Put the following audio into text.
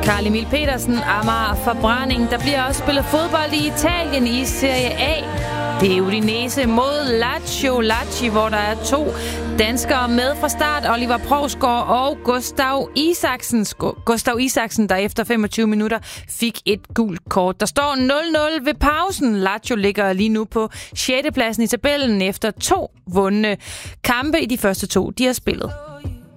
Carl Emil Petersen, Amager Forbrænding. Der bliver også spillet fodbold i Italien i Serie A. Det er Udinese mod Lazio, hvor der er 2 danskere med fra start. Oliver Provsgaard og Gustav Isaksen, der efter 25 minutter fik et gult kort. Der står 0-0 ved pausen. Lazio ligger lige nu på 6. pladsen i tabellen efter 2 vundne kampe i de første 2, de har spillet.